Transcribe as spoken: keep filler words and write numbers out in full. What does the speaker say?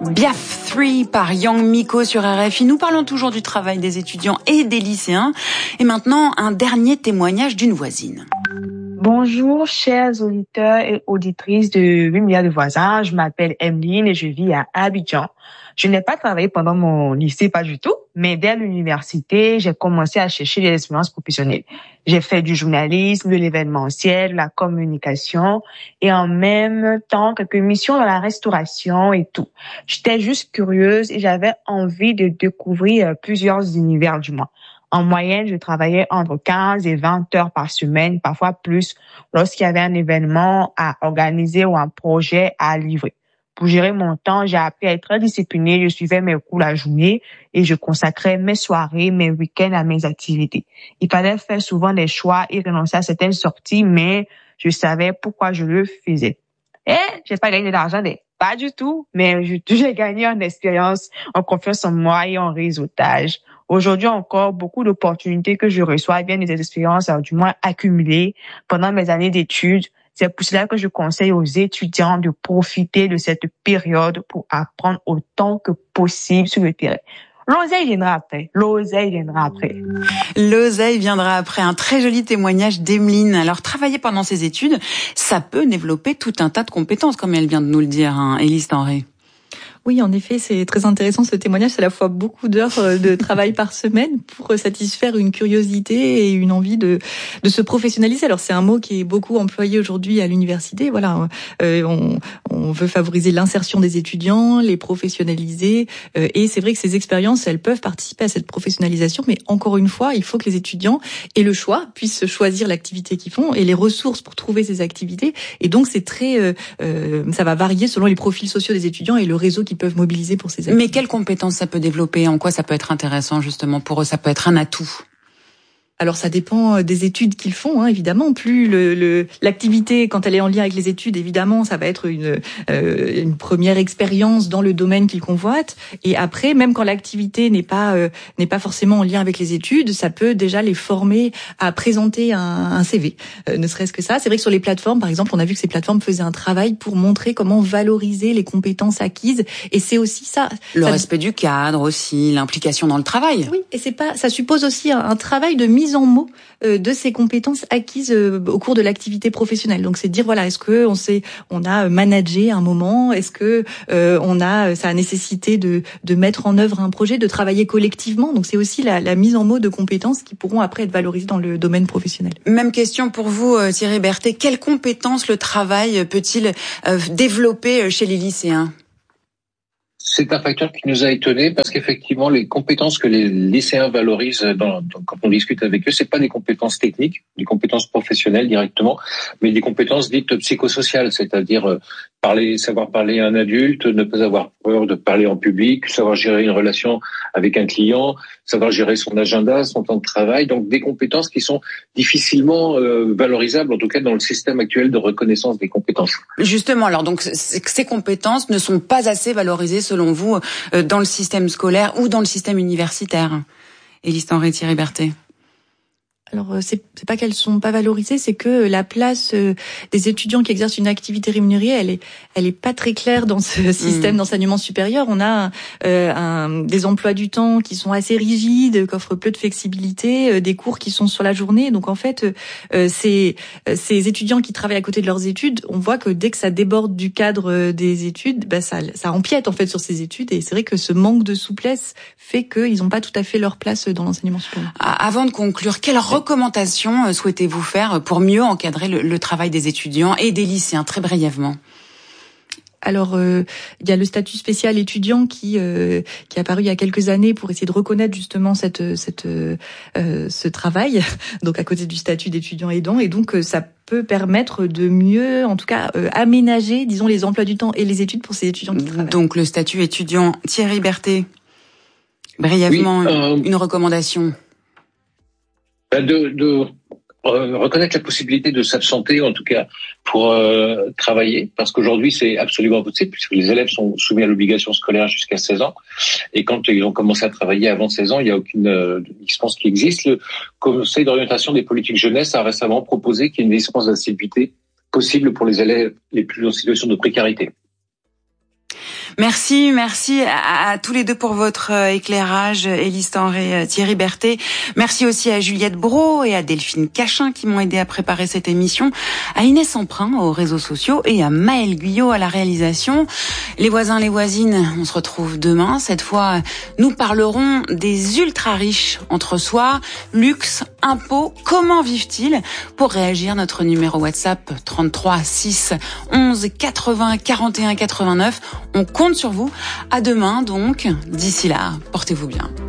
Biaf trois par Young Miko sur R F I. Nous parlons toujours du travail des étudiants et des lycéens. Et maintenant, un dernier témoignage d'une voisine. Bonjour, chers auditeurs et auditrices de huit milliards de voisins. Je m'appelle Emeline et je vis à Abidjan. Je n'ai pas travaillé pendant mon lycée, pas du tout, mais dès l'université, j'ai commencé à chercher des expériences professionnelles. J'ai fait du journalisme, de l'événementiel, de la communication et en même temps quelques missions dans la restauration et tout. J'étais juste curieuse et j'avais envie de découvrir plusieurs univers du monde. En moyenne, je travaillais entre quinze et vingt heures par semaine, parfois plus, lorsqu'il y avait un événement à organiser ou un projet à livrer. Pour gérer mon temps, j'ai appris à être très disciplinée. Je suivais mes cours la journée et je consacrais mes soirées, mes week-ends à mes activités. Il fallait faire souvent des choix et renoncer à certaines sorties, mais je savais pourquoi je le faisais. Et j'ai pas gagné de l'argent, pas du tout, mais j'ai gagné en expérience, en confiance en moi et en réseautage. Aujourd'hui encore, beaucoup d'opportunités que je reçois viennent des expériences, du moins accumulées pendant mes années d'études. C'est pour cela que je conseille aux étudiants de profiter de cette période pour apprendre autant que possible sur le terrain. L'oseille viendra après. L'oseille viendra après. L'oseille viendra après. Un très joli témoignage d'Emeline. Alors, travailler pendant ses études, ça peut développer tout un tas de compétences, comme elle vient de nous le dire, hein, Élise Tenré. Oui, en effet, c'est très intéressant ce témoignage. C'est à la fois beaucoup d'heures de travail par semaine pour satisfaire une curiosité et une envie de de se professionnaliser. Alors c'est un mot qui est beaucoup employé aujourd'hui à l'université. Voilà, euh, on on veut favoriser l'insertion des étudiants, les professionnaliser, euh, et c'est vrai que ces expériences, elles peuvent participer à cette professionnalisation. Mais encore une fois, il faut que les étudiants aient le choix, puissent choisir l'activité qu'ils font et les ressources pour trouver ces activités. Et donc c'est très, euh, euh, ça va varier selon les profils sociaux des étudiants et le réseau qui peuvent mobiliser pour ces activités. Mais quelles compétences ça peut développer? En quoi ça peut être intéressant justement pour eux? Ça peut être un atout? Alors ça dépend des études qu'ils font, hein, évidemment. Plus le, le l'activité, quand elle est en lien avec les études, évidemment, ça va être une euh, une première expérience dans le domaine qu'ils convoitent. Et après, même quand l'activité n'est pas euh, n'est pas forcément en lien avec les études, ça peut déjà les former à présenter un, un C V. Euh, ne serait-ce que ça. C'est vrai que sur les plateformes, par exemple, on a vu que ces plateformes faisaient un travail pour montrer comment valoriser les compétences acquises. Et c'est aussi ça. Le ça... respect du cadre aussi, l'implication dans le travail. Oui, et c'est pas, ça suppose aussi un, un travail de mise en mots euh, de ces compétences acquises euh, au cours de l'activité professionnelle. Donc c'est de dire voilà, est-ce que on sait, on a managé un moment, est-ce que euh, on a, ça a nécessité de de mettre en œuvre un projet, de travailler collectivement. Donc c'est aussi la, la mise en mots de compétences qui pourront après être valorisées dans le domaine professionnel. Même question pour vous, Thierry Berthet. Quelles compétences le travail peut-il euh, développer chez les lycéens? C'est un facteur qui nous a étonnés parce qu'effectivement, les compétences que les lycéens valorisent dans, dans, quand on discute avec eux, c'est pas des compétences techniques, des compétences professionnelles directement, mais des compétences dites psychosociales, c'est-à-dire euh, parler, savoir parler à un adulte, ne pas avoir peur de parler en public, savoir gérer une relation avec un client, savoir gérer son agenda, son temps de travail. Donc des compétences qui sont difficilement euh, valorisables, en tout cas dans le système actuel de reconnaissance des compétences. Justement, alors donc ces compétences ne sont pas assez valorisées selon vous dans le système scolaire ou dans le système universitaire? Élise Tenré, Thierry Berthet. Alors c'est c'est pas qu'elles sont pas valorisées, c'est que la place euh, des étudiants qui exercent une activité rémunérée, elle est elle est pas très claire dans ce système mmh. d'enseignement supérieur. On a euh, un, des emplois du temps qui sont assez rigides, qui offrent peu de flexibilité, euh, des cours qui sont sur la journée. Donc en fait, euh, ces ces étudiants qui travaillent à côté de leurs études, on voit que dès que ça déborde du cadre des études, bah ça ça empiète en fait sur ces études. Et c'est vrai que ce manque de souplesse fait qu'ils n'ont pas tout à fait leur place dans l'enseignement supérieur. Avant de conclure, quelle recommandations souhaitez-vous faire pour mieux encadrer le, le travail des étudiants et des lycéens, très brièvement? Alors, euh, il y a le statut spécial étudiant qui euh, qui est apparu il y a quelques années pour essayer de reconnaître justement cette cette euh, ce travail. Donc à côté du statut d'étudiant aidant, et donc ça peut permettre de mieux, en tout cas, euh, aménager, disons, les emplois du temps et les études pour ces étudiants qui travaillent. Donc le statut étudiant. Thierry Berthet, brièvement, oui, euh... une recommandation. De, de euh, reconnaître la possibilité de s'absenter, en tout cas pour euh, travailler, parce qu'aujourd'hui c'est absolument possible puisque les élèves sont soumis à l'obligation scolaire jusqu'à seize ans, et quand ils ont commencé à travailler avant seize ans, il n'y a aucune euh, dispense qui existe. Le Conseil d'orientation des politiques jeunesse a récemment proposé qu'il y ait une dispense d'assiduité possible pour les élèves les plus en situation de précarité. Merci, merci à, à tous les deux pour votre éclairage, Élise Tenré, Thierry Berthet. Merci aussi à Juliette Brault et à Delphine Cachin qui m'ont aidé à préparer cette émission, à Inès Emprunt aux réseaux sociaux et à Maëlle Guyot à la réalisation. Les voisins, les voisines, on se retrouve demain. Cette fois, nous parlerons des ultra riches entre soi, luxe, impôts, comment vivent-ils? Pour réagir, notre numéro WhatsApp trente-trois six onze quatre-vingts quarante et un quatre-vingt-neuf. On compte sur vous. À demain donc. D'ici là, portez-vous bien.